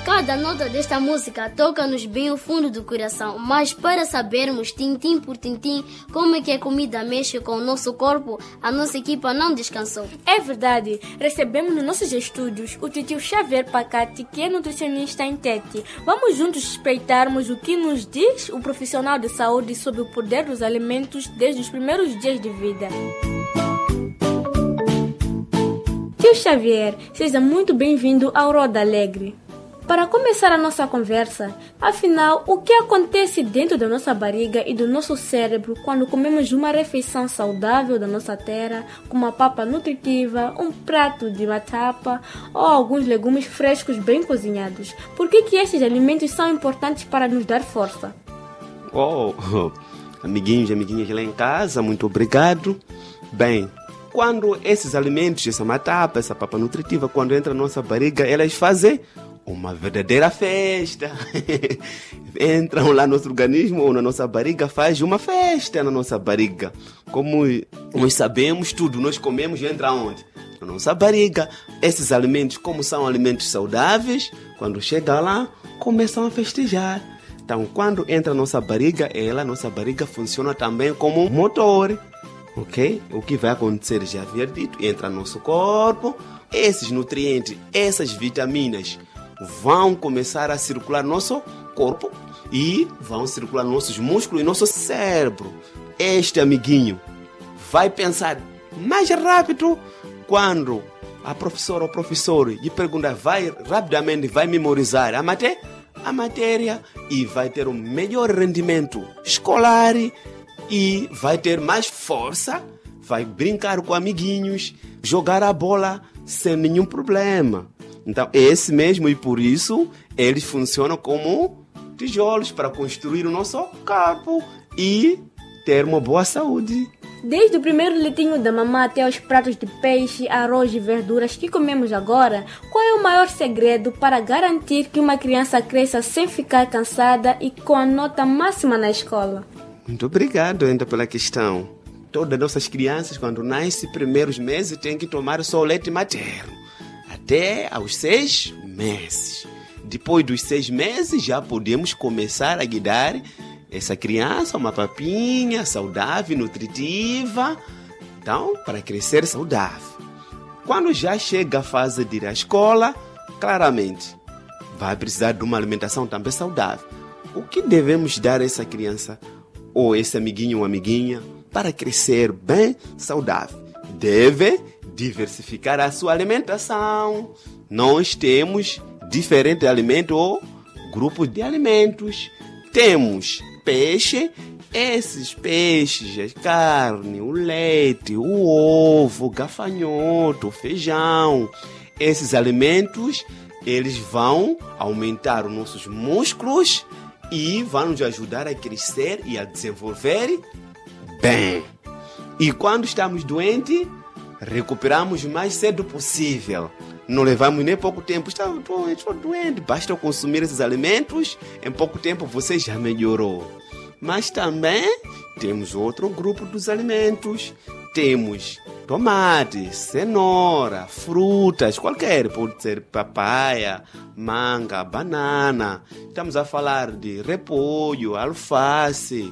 Cada nota desta música toca-nos bem o fundo do coração, mas para sabermos, tintim por tintim, como é que a comida mexe com o nosso corpo, a nossa equipa não descansou. É verdade, recebemos nos nossos estúdios o tio Xavier Pacati, que é nutricionista em Tete. Vamos juntos espreitarmos o que nos diz o profissional de saúde sobre o poder dos alimentos desde os primeiros dias de vida. Tio Xavier, seja muito bem-vindo ao Roda Alegre. Para começar a nossa conversa, afinal, o que acontece dentro da nossa barriga e do nosso cérebro quando comemos uma refeição saudável da nossa terra, como uma papa nutritiva, um prato de batata ou alguns legumes frescos bem cozinhados? Por que estes alimentos são importantes para nos dar força? Amiguinhos e amiguinhas lá em casa, muito obrigado. Bem, quando esses alimentos, essa batata, essa papa nutritiva, quando entra na nossa barriga, elas fazem uma verdadeira festa. Entram lá no nosso organismo ou na nossa barriga, faz uma festa na nossa barriga. Como nós sabemos, tudo nós comemos e entra onde? Na nossa barriga. Esses alimentos, como são alimentos saudáveis, quando chega lá, começam a festejar. Então, quando entra na nossa barriga, nossa barriga funciona também como um motor. Ok? O que vai acontecer, já havia dito, entra no nosso corpo, esses nutrientes, essas vitaminas vão começar a circular no nosso corpo e vão circular nossos músculos e nosso cérebro. Este amiguinho vai pensar mais rápido quando a professora ou o professor lhe perguntar, rapidamente vai memorizar a matéria e vai ter um melhor rendimento escolar e vai ter mais força, vai brincar com amiguinhos, jogar a bola sem nenhum problema. Então, é esse mesmo, e por isso eles funcionam como tijolos para construir o nosso corpo e ter uma boa saúde. Desde o primeiro leitinho da mamã até os pratos de peixe, arroz e verduras que comemos agora, qual é o maior segredo para garantir que uma criança cresça sem ficar cansada e com a nota máxima na escola? Muito obrigado ainda pela questão. Todas as nossas crianças, quando nascem, primeiros meses, têm que tomar só o leite materno. Até aos 6 meses. Depois dos 6 meses, já podemos começar a guiar essa criança uma papinha saudável, nutritiva. Então, para crescer saudável. Quando já chega a fase de ir à escola, claramente, vai precisar de uma alimentação também saudável. O que devemos dar a essa criança ou esse amiguinho ou amiguinha para crescer bem saudável? Deve diversificar a sua alimentação. Nós temos diferentes alimentos ou grupos de alimentos. Temos peixe, esses peixes, a carne, o leite, o ovo, o gafanhoto, o feijão. Esses alimentos, eles vão aumentar os nossos músculos e vão nos ajudar a crescer e a desenvolver bem. E quando estamos doentes, recuperamos o mais cedo possível. Não levamos nem pouco tempo. Estou doente. Basta consumir esses alimentos. Em pouco tempo você já melhorou. Mas também temos outro grupo dos alimentos. Temos tomate, cenoura, frutas, qualquer. Pode ser papaya, manga, banana. Estamos a falar de repolho, alface,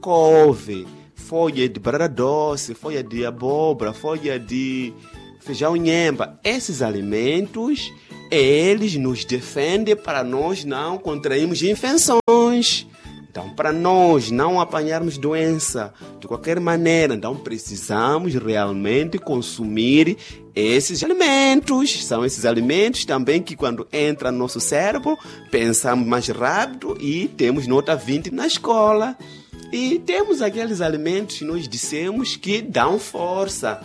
couve, folha de batata doce, folha de abóbora, folha de feijão inhemba. Esses alimentos, eles nos defendem para nós não contrairmos infecções. Então, para nós não apanharmos doença de qualquer maneira, então precisamos realmente consumir esses alimentos. São esses alimentos também que quando entra no nosso cérebro, pensamos mais rápido e temos nota 20 na escola. E temos aqueles alimentos que nós dissemos que dão força.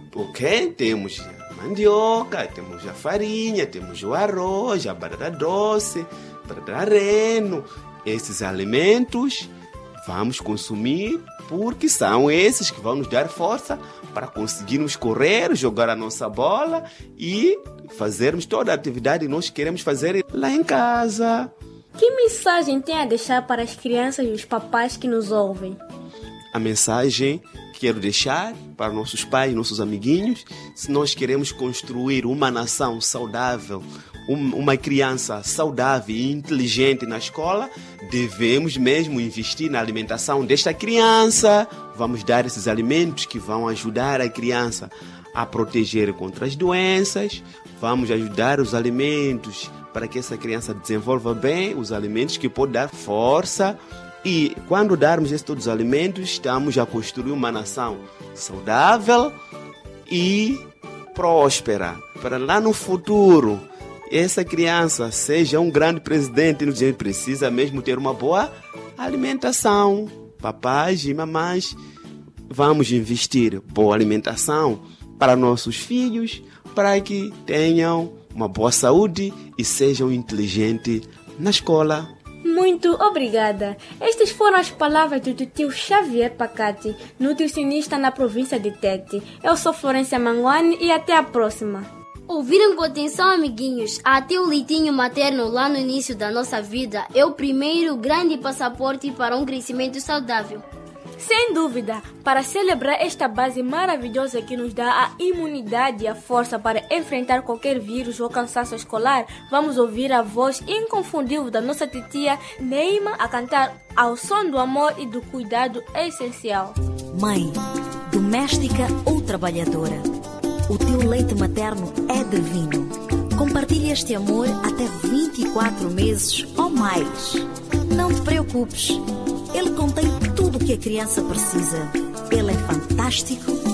Ok? Temos a mandioca, temos a farinha, temos o arroz, a batata doce, batata reno. Esses alimentos vamos consumir porque são esses que vão nos dar força para conseguirmos correr, jogar a nossa bola e fazermos toda a atividade que nós queremos fazer lá em casa. Que mensagem tem a deixar para as crianças e os papais que nos ouvem? A mensagem quero deixar para nossos pais, nossos amiguinhos, se nós queremos construir uma nação saudável, uma criança saudável e inteligente na escola, devemos mesmo investir na alimentação desta criança. Vamos dar esses alimentos que vão ajudar a criança a proteger contra as doenças. Vamos ajudar os alimentos para que essa criança desenvolva bem, os alimentos que podem dar força. E quando darmos todos os alimentos, estamos a construir uma nação saudável e próspera. Para lá no futuro, essa criança seja um grande presidente, a gente precisa mesmo ter uma boa alimentação. Papais e mamães, vamos investir boa alimentação para nossos filhos, para que tenham uma boa saúde e sejam inteligentes na escola. Muito obrigada. Estas foram as palavras do tio Xavier Pacati, nutricionista na província de Tete. Eu sou Florência Manguani e até a próxima. Ouviram com atenção, amiguinhos? Até o leitinho materno lá no início da nossa vida é o primeiro grande passaporte para um crescimento saudável. Sem dúvida, para celebrar esta base maravilhosa que nos dá a imunidade e a força para enfrentar qualquer vírus ou cansaço escolar, vamos ouvir a voz inconfundível da nossa titia Neima a cantar ao som do amor e do cuidado essencial. Mãe, doméstica ou trabalhadora, o teu leite materno é divino. Compartilha este amor até 24 meses ou mais. Não te preocupes, ele contém tudo o que a criança precisa. Ele é fantástico